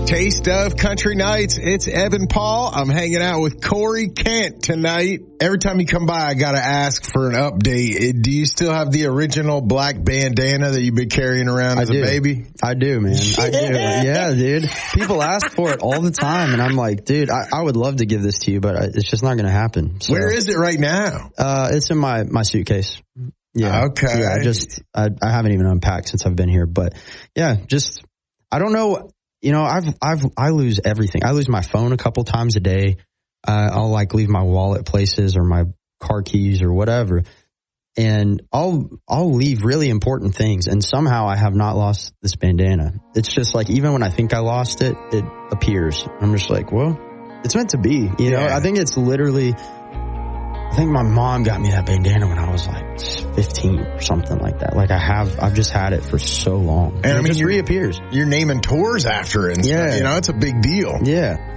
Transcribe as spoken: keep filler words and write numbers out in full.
Taste of Country Nights. It's Evan Paul. I'm hanging out with Corey Kent tonight. Every time you come by, I got to ask for an update. Do you still have the original black bandana that you've been carrying around as I do. a baby? I do, man. Yeah. I do. Yeah, dude. People ask for it all the time, and I'm like, dude, I, I would love to give this to you, but I, it's just not going to happen. So, where is it right now? Uh, it's in my, my suitcase. Yeah. Okay. Yeah, I just, I, I haven't even unpacked since I've been here, but yeah, just, I don't know. You know, I've, I've, I lose everything. I lose my phone a couple times a day. Uh, I'll like leave my wallet places or my car keys or whatever. And I'll, I'll leave really important things. And somehow I have not lost this bandana. It's just like, even when I think I lost it, it appears. I'm just like, well, it's meant to be, you yeah. know, I think it's literally, I think my mom got me that bandana when I was like fifteen or something like that. Like I have, I've just had it for so long. And, and I mean, it just reappears. You're naming tours after it and yeah. stuff. You know, it's a big deal. Yeah.